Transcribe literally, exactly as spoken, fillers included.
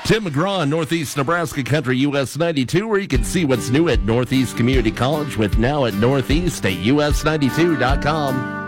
Tim McGraw on Northeast Nebraska Country U S ninety-two, where you can see what's new at Northeast Community College with Now at Northeast at U S ninety-two dot com.